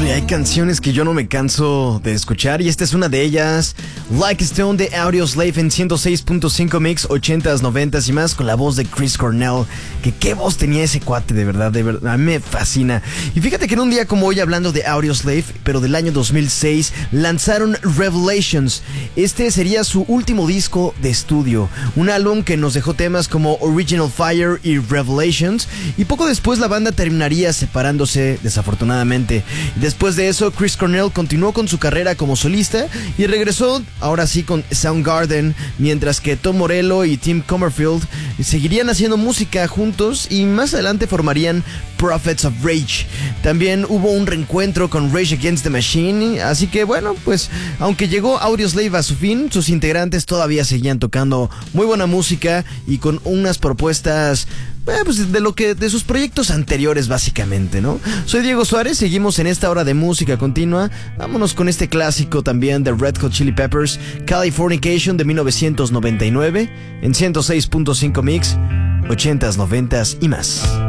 Hay canciones que yo no me canso de escuchar y esta es una de ellas. Like a Stone de Audioslave en 106.5 Mix, 80s, 90s y más, con la voz de Chris Cornell. Que qué voz tenía ese cuate, de verdad, a mí me fascina. Y fíjate que en un día como hoy, hablando de Audioslave, pero del año 2006, lanzaron Revelations. Este sería su último disco de estudio, un álbum que nos dejó temas como Original Fire y Revelations, y poco después la banda terminaría separándose, desafortunadamente. Después de eso, Chris Cornell continuó con su carrera como solista y regresó ahora sí con Soundgarden, mientras que Tom Morello y Tim Comerfield seguirían haciendo música juntos y más adelante formarían Prophets of Rage. También hubo un reencuentro con Rage Against the Machine, así que bueno, pues aunque llegó Audioslave a su fin, sus integrantes todavía seguían tocando muy buena música y con unas propuestas pues de sus proyectos anteriores, básicamente, ¿no? Soy Diego Suárez, seguimos en esta hora de música continua. Vámonos con este clásico también de Red Hot Chili Peppers, Californication de 1999, en 106.5 Mix, 80s, 90s y más.